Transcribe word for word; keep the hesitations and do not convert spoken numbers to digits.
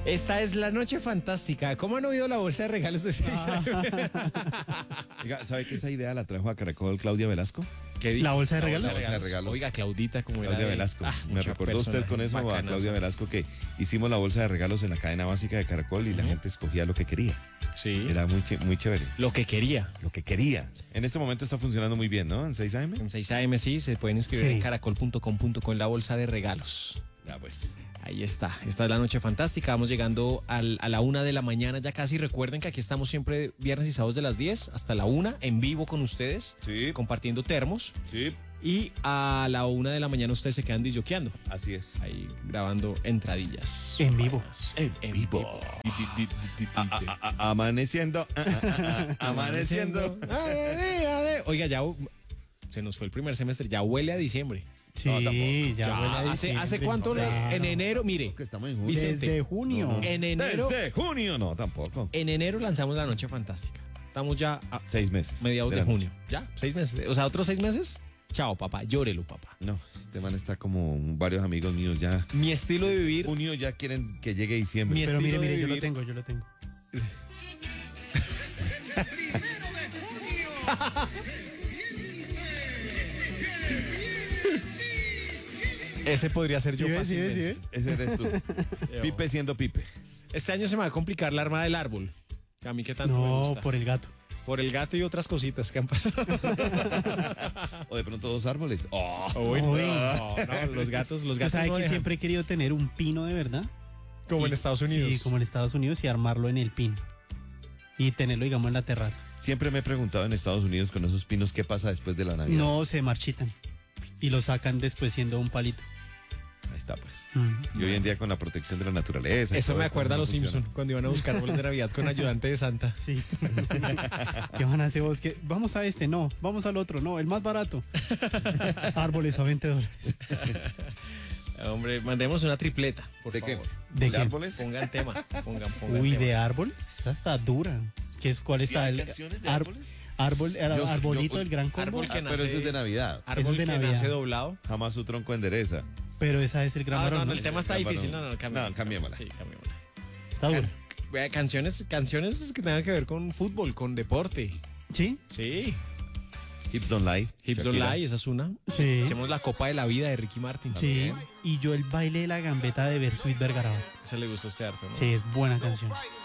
Esta es la noche fantástica. ¿Cómo han oído la bolsa de regalos de seis a eme? Oiga, ¿sabe que esa idea la trajo a Caracol Claudia Velasco? ¿Qué dijo? ¿La bolsa de regalos? La bolsa de regalos. Oiga, Claudita, como era Claudia de- Velasco. Ah, Me mucha recordó usted con eso a bacanaza. Claudia Velasco que hicimos la bolsa de regalos en la cadena básica de Caracol y la gente escogía lo que quería. Sí, Era muy, ch- muy chévere. lo que quería. Lo que quería. En este momento está funcionando muy bien, ¿no? En seis a eme. En seis a eme sí, se pueden inscribir Sí. en caracol punto com punto co en la bolsa de regalos. Ya pues. Ahí está, esta es la noche fantástica, vamos llegando al- a la una de la mañana ya casi. Recuerden que aquí estamos siempre viernes y sábados de las diez hasta la una en vivo con ustedes, Sí. compartiendo termos, Sí, y a la una de la mañana ustedes se quedan disyoqueando, así es. ahí grabando entradillas. En vivo. En vivo. A- a- a- Amaneciendo. a- a- a- Amaneciendo. Oiga, ya uh, se nos fue el primer semestre, ya huele a diciembre. Sí, No, tampoco. ya, Ya, huele a ¿hace, diciembre. ¿Hace cuánto? le- Claro. En enero, mire, Que estamos en junio. Vicente, Desde junio. en enero, Desde junio, no, tampoco. en enero lanzamos la noche fantástica. Estamos ya a Seis meses. mediados de, la noche. junio. Ya, seis meses. O sea, otros seis meses. Chao, papá. Llórelo, papá. No, este man está como varios amigos míos ya. Mi estilo de vivir. Junio ya quieren que llegue diciembre. Mi Pero mire, estilo de mire, yo lo vivir. tengo, yo lo tengo. Ese podría ser yo ¿Sí ves, sí ves, fácilmente. sí ves? Ese eres tú. Pipe siendo Pipe. Este año se me va a complicar la arma del árbol. Que a mí que tanto me No, gusta. por el gato. Por el gato y otras cositas que han pasado. O de pronto dos árboles. Oh. Uy, Uy. no, no, los gatos, los Usted gatos sabe no que dejan. siempre he querido tener un pino de verdad. Como en Estados Unidos. Sí, como en Estados Unidos y armarlo en el pino. Y tenerlo, digamos, en la terraza. Siempre me he preguntado en Estados Unidos con esos pinos qué pasa después de la Navidad. No se marchitan. Y lo sacan después siendo un palito. Ahí está pues. Mm. Y hoy en día con la protección de la naturaleza. y Eso todo me esto, acuerda a no los funciona. Simpson cuando iban a buscar árboles de Navidad con ayudante de Santa. Sí. ¿Qué van a hacer vos? ¿Qué? Vamos a este, no. Vamos al otro, no. El más barato. Árboles a veinte dólares. Hombre, mandemos una tripleta, por ¿De qué? favor. ¿De qué? árboles? Pongan tema. Pongan, pongan Uy, tema. de árbol. Esa está dura. ¿Qué es, ¿Cuál está hay el canciones de ar- árboles? árbol? ar- Yo- arbolito yo- del gran combo. árbol que Ah, pero nace- eso es de Navidad. Árbol Eso es de que Navidad. nace doblado. Jamás su tronco endereza. Pero esa es el gran Ah, varón, no, no, ¿no? el tema está Gran difícil. varón. No, no, cambiémosla. No, cambiémosla. Sí, cambiémosla. Está duro. Vea, canciones, canciones que tengan que ver con fútbol, con deporte. ¿Sí? Sí. Hips Don't Lie. Hips Don't Shakira. Lie, esa es una. Sí. Hacemos la Copa de la Vida de Ricky Martin. Sí. Y yo el baile de la gambeta de Bersuit Vergarabat. Ese le gusta a este harto, ¿no? Sí, es buena canción.